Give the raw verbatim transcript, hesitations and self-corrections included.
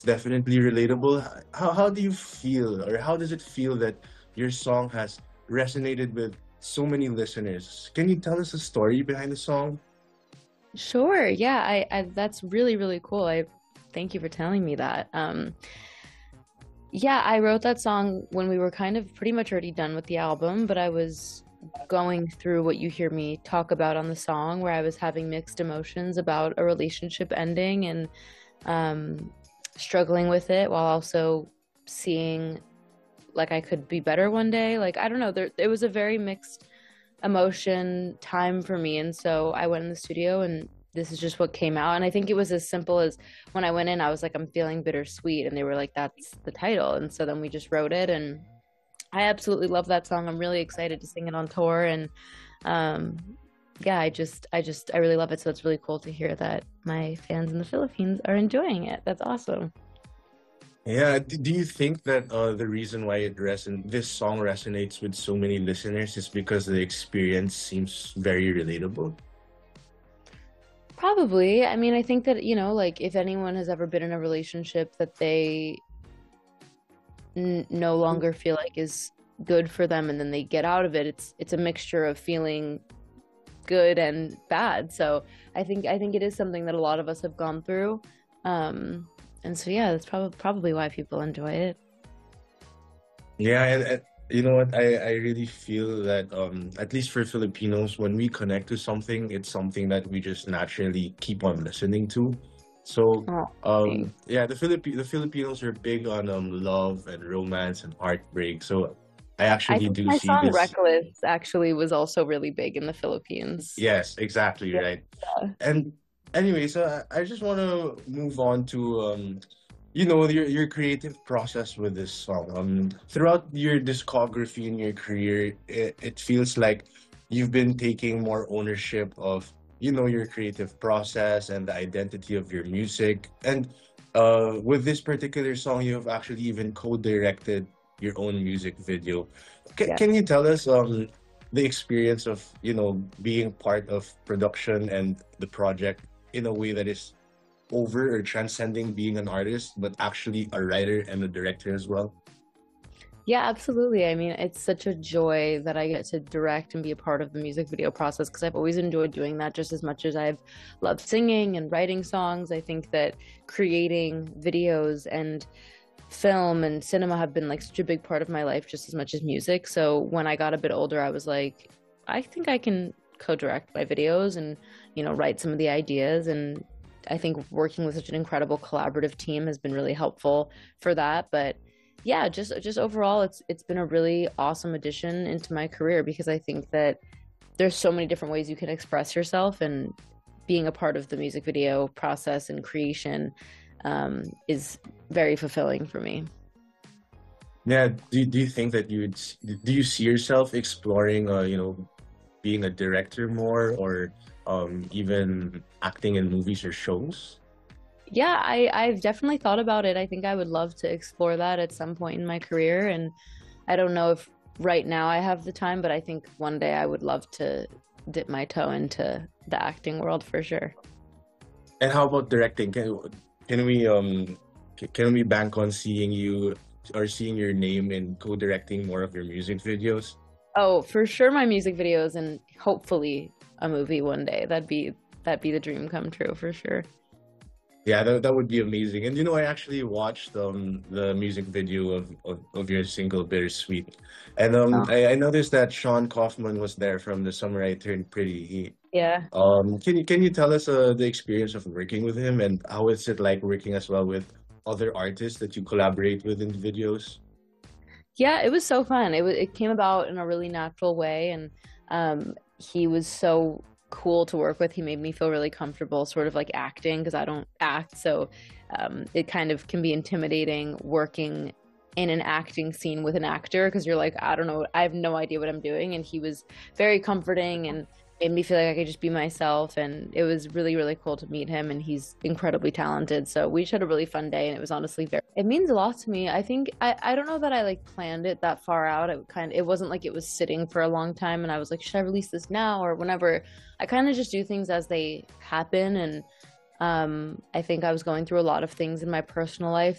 definitely relatable. How how do you feel, or how does it feel that your song has resonated with so many listeners? Can you tell us a story behind the song? Sure. Yeah, I, I that's really, really cool. I thank you for telling me that. Um, yeah, I wrote that song when we were kind of pretty much already done with the album, but I was going through what you hear me talk about on the song, where I was having mixed emotions about a relationship ending and um, struggling with it while also seeing like I could be better one day. Like I don't know, there it was a very mixed emotion time for me. And so I went in the studio and this is just what came out. And I think it was as simple as when I went in, I was like, I'm feeling bittersweet. And they were like, that's the title. And so then we just wrote it. And I absolutely love that song. I'm really excited to sing it on tour. And um, yeah, I just, I just, I really love it. So it's really cool to hear that my fans in the Philippines are enjoying it. That's awesome. Yeah, d- do you think that uh, the reason why it reson this song resonates with so many listeners is because the experience seems very relatable? Probably. I mean, I think that, you know, like if anyone has ever been in a relationship that they n- no longer feel like is good for them and then they get out of it, it's it's a mixture of feeling good and bad. So I think I think it is something that a lot of us have gone through. Um, and so yeah, that's probably probably why people enjoy it. Yeah, and, and you know what? I, I really feel that um at least for Filipinos, when we connect to something, it's something that we just naturally keep on listening to. So Oh, um thanks. yeah, the Philippi the Filipinos are big on um love and romance and heartbreak. So I I actually think do my see song this. Reckless actually was also really big in the Philippines. Yes, exactly Yeah. right. And anyway, so I, I just want to move on to um you know your your creative process with this song. Um throughout your discography and your career, it, it feels like you've been taking more ownership of you know your creative process and the identity of your music. And uh with this particular song, you have actually even co-directed your own music video. C- Yeah. can you tell us um the experience of you know being part of production and the project in a way that is over or transcending being an artist, but actually a writer and a director as well? Yeah, absolutely. I mean, it's such a joy that I get to direct and be a part of the music video process because I've always enjoyed doing that just as much as I've loved singing and writing songs. I think that creating videos and film and cinema have been like such a big part of my life just as much as music. So when I got a bit older, I was like, I think I can co-direct my videos and, you know, write some of the ideas. And I think working with such an incredible collaborative team has been really helpful for that. But yeah, just just overall, it's it's been a really awesome addition into my career because I think that there's so many different ways you can express yourself, and being a part of the music video process and creation um, is very fulfilling for me. Yeah, do, do you think that you would s- do you see yourself exploring uh you know being a director more, or um even acting in movies or shows? Yeah, I, I've definitely thought about it. I think I would love to explore that at some point in my career. And I don't know if right now I have the time, but I think one day I would love to dip my toe into the acting world for sure. And how about directing? Can can we um c- can we bank on seeing you or seeing your name in co-directing more of your music videos? Oh, for sure my music videos and hopefully a movie one day. That'd be that'd be the dream come true for sure. Yeah, that, that would be amazing. And you know, I actually watched um the music video of of, of your single Bittersweet. And um Oh, I, I noticed that Sean Kaufman was there from The Summer I Turned Pretty. He, yeah. um can you can you tell us uh, the experience of working with him, and how is it like working as well with other artists that you collaborate with in the videos? Yeah, it was so fun. It was it came about in a really natural way and um he was so cool to work with. He made me feel really comfortable sort of like acting because I don't act, so um it kind of can be intimidating working in an acting scene with an actor because you're like, I don't know, I have no idea what I'm doing, and he was very comforting and made me feel like I could just be myself, and it was really really cool to meet him, and he's incredibly talented. So we just had a really fun day and it was honestly very, it means a lot to me. I think I I don't know that I like planned it that far out. It kind of, it wasn't like it was sitting for a long time and I was like, should I release this now or whenever. I kind of just do things as they happen, and um, I think I was going through a lot of things in my personal life